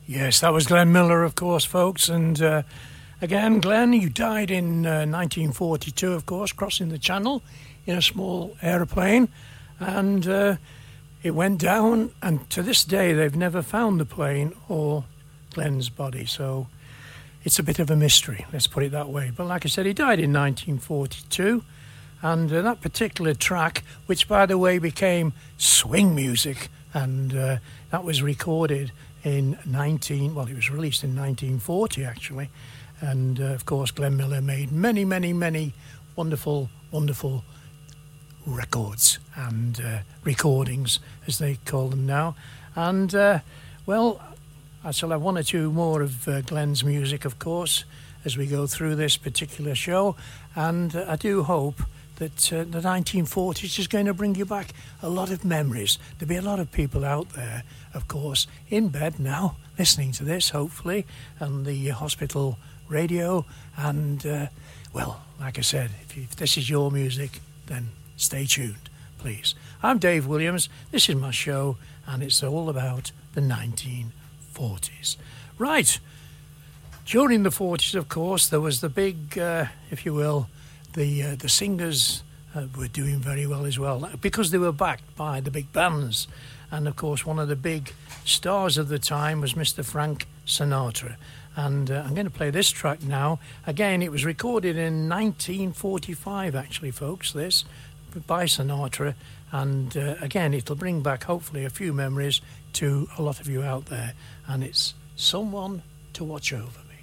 Yes, that was Glenn Miller, of course, folks. And again, Glenn, you died in 1942, of course, crossing the Channel in a small aeroplane. And it went down, and to this day, they've never found the plane or Glenn's body. So it's a bit of a mystery, let's put it that way. But like I said, he died in 1942. And that particular track, which, by the way, became swing music, and that was recorded in it was released in 1940 actually, and of course Glenn Miller made many wonderful records and recordings, as they call them now. And well, I shall have one or two more of Glenn's music, of course, as we go through this particular show, and I do hope that the 1940s is going to bring you back a lot of memories. There'll be a lot of people out there, of course, in bed now, listening to this, hopefully, on the hospital radio. And, well, like I said, if this is your music, then stay tuned, please. I'm Dave Williams. This is my show, and it's all about the 1940s. Right. During the 40s, of course, there was the big, if you will, the singers were doing very well as well, because they were backed by the big bands. And of course, one of the big stars of the time was Mr. Frank Sinatra. And I'm going to play this track now. Again, it was recorded in 1945, actually, folks, this, by Sinatra. And again, it'll bring back, hopefully, a few memories to a lot of you out there. And it's Someone to Watch Over Me.